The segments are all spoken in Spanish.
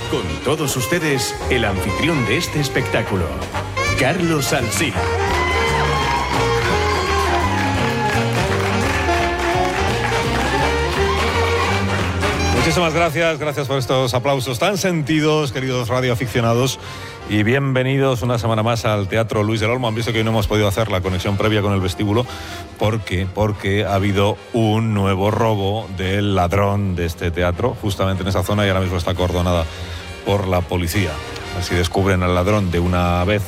Con todos ustedes, el anfitrión de este espectáculo, Carlos Alsina. Muchísimas gracias por estos aplausos tan sentidos, queridos radioaficionados, y bienvenidos una semana más al Teatro Luis del Olmo. Han visto que hoy no hemos podido hacer la conexión previa con el vestíbulo porque ha habido un nuevo robo del ladrón de este teatro, justamente en esa zona, y ahora mismo está acordonada por la policía. Así descubren al ladrón de una vez,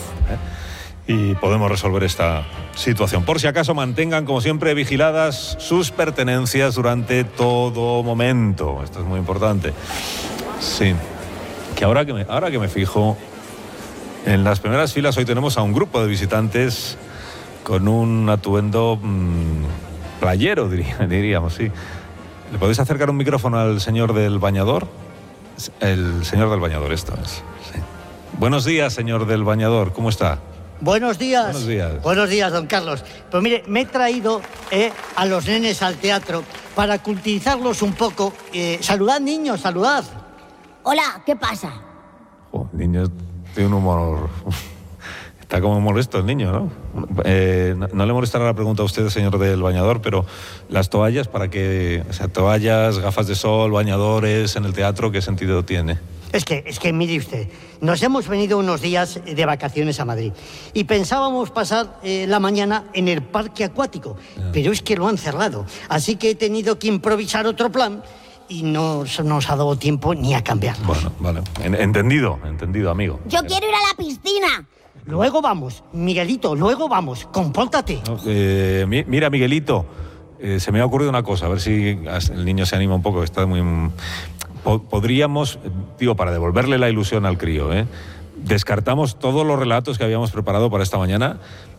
y podemos resolver esta situación. Por si acaso, mantengan, como siempre, vigiladas sus pertenencias durante todo momento. Esto es muy importante. Sí. Que ahora que me fijo, en las primeras filas hoy tenemos a un grupo de visitantes con un atuendo playero, diríamos, sí. ¿Le podéis acercar un micrófono al señor del bañador? El señor del bañador, esto es. Sí. Buenos días, señor del bañador, ¿cómo está? Buenos días. Buenos días. Buenos días, don Carlos. Pues mire, me he traído a los nenes al teatro para cultivizarlos un poco. Saludad, niños, saludad. Hola, ¿qué pasa? El niño tiene un humor... Está como molesto el niño, ¿no? No le molestará la pregunta a usted, señor del bañador, pero las toallas, ¿para qué? O sea, toallas, gafas de sol, bañadores en el teatro, ¿qué sentido tiene? Es que mire usted, nos hemos venido unos días de vacaciones a Madrid y pensábamos pasar la mañana en el parque acuático, pero es que lo han cerrado, así que he tenido que improvisar otro plan y no nos ha dado tiempo ni a cambiarlo. Bueno, vale, entendido, amigo. Yo quiero ir a la piscina. Luego vamos, Miguelito, luego vamos, compórtate. Mira, Miguelito, se me ha ocurrido una cosa, a ver si el niño se anima un poco, está muy... Podríamos, para devolverle la ilusión al crío, descartamos todos los relatos que habíamos preparado para esta mañana